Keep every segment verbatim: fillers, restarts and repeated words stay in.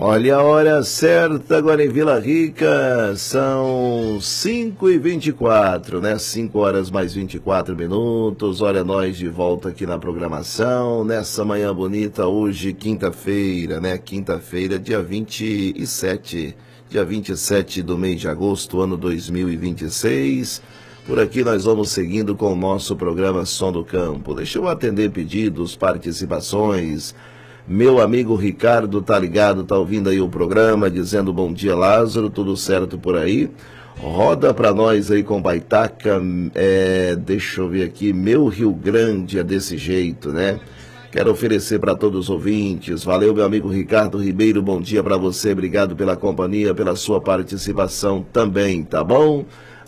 Olha a hora certa agora em Vila Rica, são cinco e vinte e quatro, né? cinco horas mais vinte e quatro minutos. Olha nós de volta aqui na programação, nessa manhã bonita, hoje quinta-feira, né? Quinta-feira, dia vinte e sete, dia vinte e sete do mês de agosto, ano dois mil e vinte e seis. Por aqui nós vamos seguindo com o nosso programa Som do Campo. Deixa eu atender pedidos, participações. Meu amigo Ricardo tá ligado, tá ouvindo aí o programa, dizendo bom dia, Lázaro, tudo certo por aí? Roda pra nós aí com Baitaca, é, deixa eu ver aqui, meu Rio Grande é desse jeito, né? Quero oferecer para todos os ouvintes. Valeu, meu amigo Ricardo Ribeiro, bom dia para você, obrigado pela companhia, pela sua participação também, tá bom?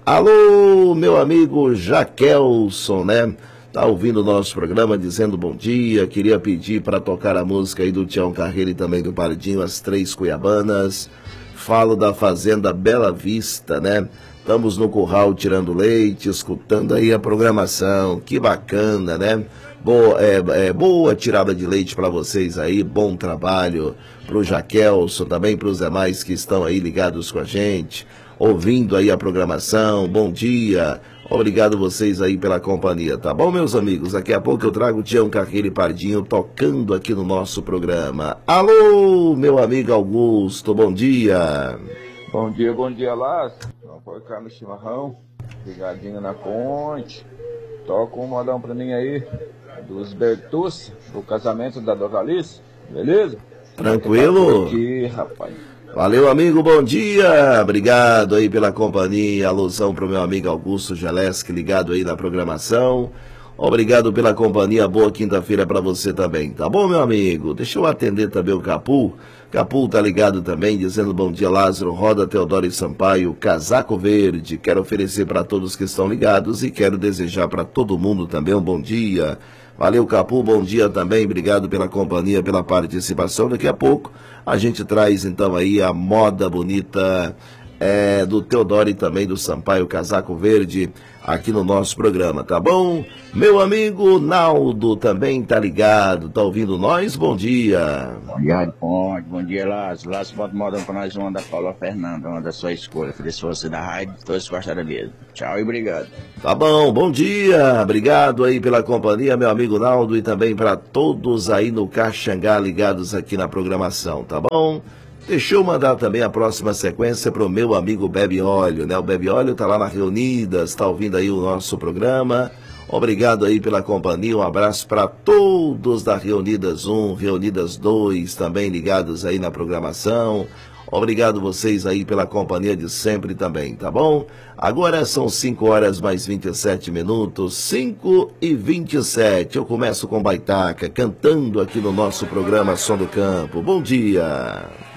Alô, meu amigo Jaquelson, né? Tá ouvindo o nosso programa, dizendo bom dia, queria pedir para tocar a música aí do Tião Carreiro e também do Pardinho, As Três Cuiabanas. Falo da Fazenda Bela Vista, né? Estamos no curral tirando leite, escutando aí a programação, que bacana, né? Boa, é, é, boa tirada de leite para vocês aí, bom trabalho pro Jaquelson, também para os demais que estão aí ligados com a gente, ouvindo aí a programação, bom dia. Obrigado vocês aí pela companhia, tá bom, meus amigos? Daqui a pouco eu trago o Tião Carreiro e Pardinho tocando aqui no nosso programa. Alô, meu amigo Augusto, bom dia. Bom dia, bom dia, Lázaro. Vamos colocar no chimarrão, ligadinho na ponte. Toca um modão pra mim aí, dos Bertucci, do casamento da Doralice, beleza? Tranquilo? Aqui, rapaz. Valeu, amigo, bom dia, obrigado aí pela companhia, alusão para o meu amigo Augusto Geleski, ligado aí na programação, obrigado pela companhia, boa quinta-feira para você também, tá bom, meu amigo? Deixa eu atender também o Capu, Capu tá ligado também, dizendo bom dia, Lázaro, Roda Teodoro e Sampaio, Casaco Verde, quero oferecer para todos que estão ligados e quero desejar para todo mundo também um bom dia. Valeu, Capu, bom dia também, obrigado pela companhia, pela participação. Daqui a pouco a gente traz então aí a moda bonita é, do Teodoro e também do Sampaio Casaco Verde aqui no nosso programa, tá bom? Meu amigo Naldo também tá ligado, tá ouvindo nós? Bom dia. Bom dia, bom, bom dia, Lázaro. Lázaro, bota modão pra nós, uma da Paula Fernanda, uma da sua escolha. Feliz você da rádio, todos gostaram mesmo. Tchau e obrigado. Tá bom, bom dia, obrigado aí pela companhia, meu amigo Naldo, e também para todos aí no Caxangá ligados aqui na programação, tá bom? Deixa eu mandar também a próxima sequência para o meu amigo Bebe Óleo, né? O Bebe Óleo tá lá na Reunidas, tá ouvindo aí o nosso programa. Obrigado aí pela companhia, um abraço para todos da Reunidas um, Reunidas dois, também ligados aí na programação. Obrigado vocês aí pela companhia de sempre também, tá bom? Agora são cinco horas mais vinte e sete minutos, cinco e vinte e sete. Eu começo com Baitaca, cantando aqui no nosso programa Som do Campo. Bom dia!